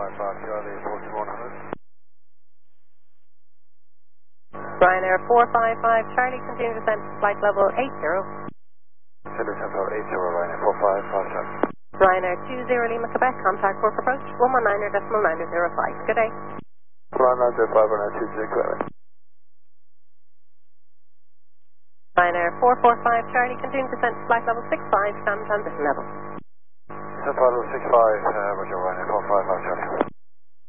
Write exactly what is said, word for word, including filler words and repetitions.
five five Charlie, forty-one hundred. Ryanair four five five Charlie, continue descent to flight level eight zero. City Central eight zero, Ryanair four five five Charlie. Ryanair two zero Lima Quebec, contact work approach one one niner decimal niner zero five. Good day. one nine zero five, Ryanair two zero Quebec. Ryanair four four five Charlie, continue descent to flight level six five, stand transition level. Central six five, uh, Roger, Ryanair four five five Charlie.